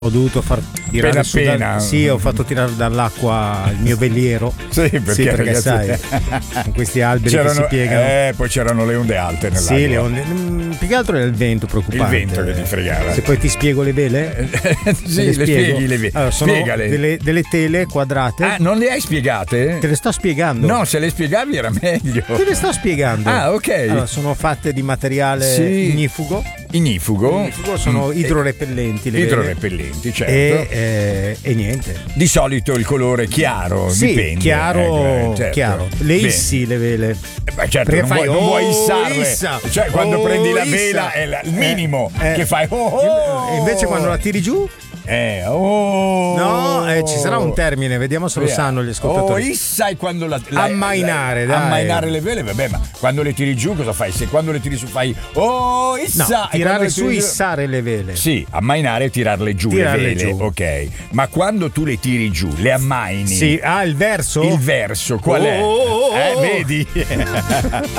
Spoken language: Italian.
Ho dovuto far tirare appena. Sì, ho fatto tirare dall'acqua il mio veliero. Sì, perché ragazzi, sai, con questi alberi che si piegano. Poi c'erano le onde alte nell'acqua. Sì, le onde. Più che altro era il vento preoccupante. Il vento che ti fregava. Se poi ti spiego le vele. Sì, le spieghi le vele. Allora, sono Spiegale. delle tele quadrate. Ah, non le hai spiegate? Te le sto spiegando. No, se le spiegavi era meglio. Te le sto spiegando. Ah, ok. Allora, sono fatte di materiale ignifugo. Ignifugo sono idrorepellenti. Idrorepellenti, certo. E niente. Di solito il colore chiaro, sì, dipende. chiaro, certo. chiaro. Le issi le vele. Certo, non vuoi issarle. Cioè, quando prendi la vela è il minimo che fai. E invece quando la tiri giù? No, ci sarà un termine, vediamo se lo sanno gli ascoltatori. Issa è quando ammainare, dai. Ammainare le vele, vabbè, ma quando le tiri giù cosa fai? Se quando le tiri su fai issa, no, tirare su, issare le vele. Sì, ammainare e tirarle giù le vele, giù. Ok. Ma quando tu le tiri giù, le ammaini. Sì, il verso? Il verso, qual è? Vedi?